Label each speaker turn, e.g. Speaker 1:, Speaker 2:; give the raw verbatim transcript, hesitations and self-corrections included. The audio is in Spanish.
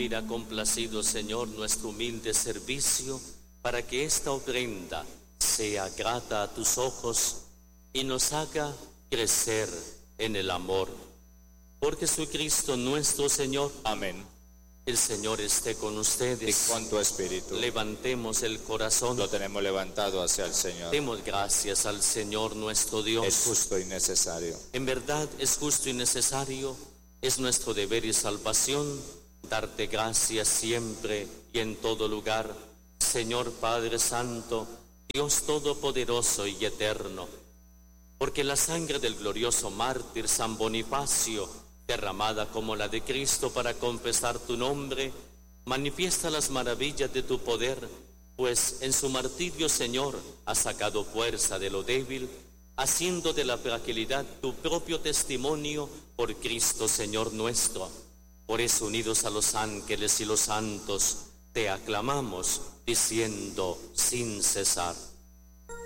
Speaker 1: Mira complacido, Señor, nuestro humilde servicio, para que esta ofrenda sea grata a tus ojos y nos haga crecer en el amor. Por Jesucristo nuestro Señor.
Speaker 2: Amén.
Speaker 1: El Señor esté con ustedes.
Speaker 2: Y con tu espíritu.
Speaker 1: Levantemos el corazón.
Speaker 2: Lo tenemos levantado hacia el Señor.
Speaker 1: Demos gracias al Señor nuestro Dios.
Speaker 2: Es justo y necesario.
Speaker 1: En verdad es justo y necesario, es nuestro deber y salvación, darte gracias siempre y en todo lugar, Señor Padre Santo, Dios Todopoderoso y Eterno, porque la sangre del glorioso mártir San Bonifacio, derramada como la de Cristo para confesar tu nombre, manifiesta las maravillas de tu poder, pues en su martirio, Señor, has sacado fuerza de lo débil, haciendo de la fragilidad tu propio testimonio por Cristo, Señor nuestro. Por eso, unidos a los ángeles y los santos, te aclamamos, diciendo sin cesar: